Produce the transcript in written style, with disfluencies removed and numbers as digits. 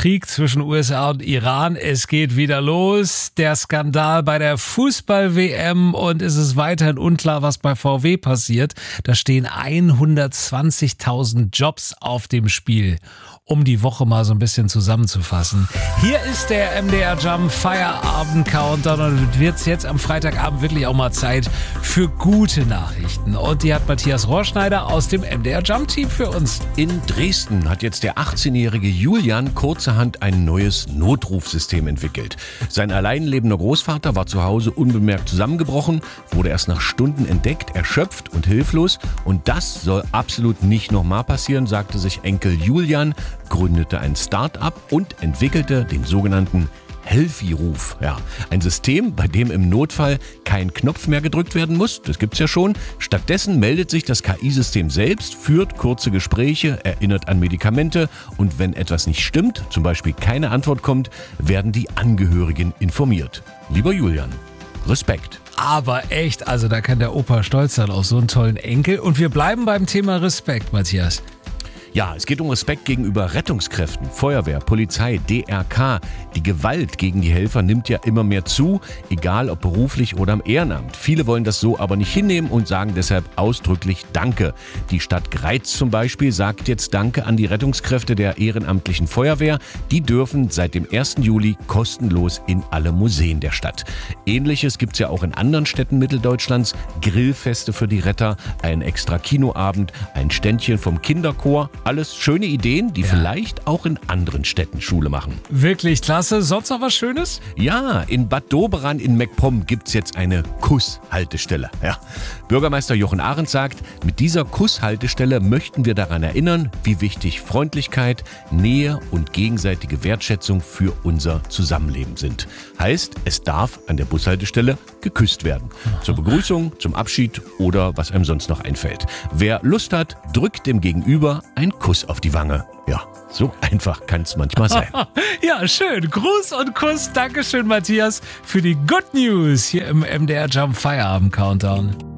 Krieg zwischen USA und Iran. Es geht wieder los. Der Skandal bei der Fußball-WM und es ist weiterhin unklar, was bei VW passiert. Da stehen 120.000 Jobs auf dem Spiel. Um die Woche mal so ein bisschen zusammenzufassen. Hier ist der MDR Jump Feierabend Countdown und wird jetzt am Freitagabend wirklich auch mal Zeit für gute Nachrichten. Und die hat Matthias Rohrschneider aus dem MDR Jump Team für uns. In Dresden hat jetzt der 18-jährige Julian kurzerhand ein neues Notrufsystem entwickelt. Sein alleinlebender Großvater war zu Hause unbemerkt zusammengebrochen, wurde erst nach Stunden entdeckt, erschöpft und hilflos. Und das soll absolut nicht nochmal passieren, sagte sich Enkel Julian, gründete ein Start-up und entwickelte den sogenannten Helfi-Ruf. Ja, ein System, bei dem im Notfall kein Knopf mehr gedrückt werden muss, das gibt's ja schon. Stattdessen meldet sich das KI-System selbst, führt kurze Gespräche, erinnert an Medikamente und wenn etwas nicht stimmt, zum Beispiel keine Antwort kommt, werden die Angehörigen informiert. Lieber Julian, Respekt. Aber echt, also da kann der Opa stolz sein auf so einen tollen Enkel. Und wir bleiben beim Thema Respekt, Matthias. Ja, es geht um Respekt gegenüber Rettungskräften, Feuerwehr, Polizei, DRK. Die Gewalt gegen die Helfer nimmt ja immer mehr zu, egal ob beruflich oder im Ehrenamt. Viele wollen das so aber nicht hinnehmen und sagen deshalb ausdrücklich Danke. Die Stadt Greiz zum Beispiel sagt jetzt Danke an die Rettungskräfte der ehrenamtlichen Feuerwehr. Die dürfen seit dem 1. Juli kostenlos in alle Museen der Stadt. Ähnliches gibt's ja auch in anderen Städten Mitteldeutschlands. Grillfeste für die Retter, ein extra Kinoabend, ein Ständchen vom Kinderchor. Alles schöne Ideen, die vielleicht auch in anderen Städten Schule machen. Wirklich klasse. Sonst noch was Schönes? Ja, in Bad Doberan in MacPom gibt's jetzt eine Kusshaltestelle. Ja. Bürgermeister Jochen Arendt sagt, mit dieser Kusshaltestelle möchten wir daran erinnern, wie wichtig Freundlichkeit, Nähe und gegenseitige Wertschätzung für unser Zusammenleben sind. Heißt, es darf an der Bushaltestelle geküsst werden. Zur Begrüßung, zum Abschied oder was einem sonst noch einfällt. Wer Lust hat, drückt dem Gegenüber ein Kuss auf die Wange. Ja, so einfach kann es manchmal sein. Ja, schön. Gruß und Kuss. Dankeschön, Matthias, für die Good News hier im MDR Jump Feierabend Countdown.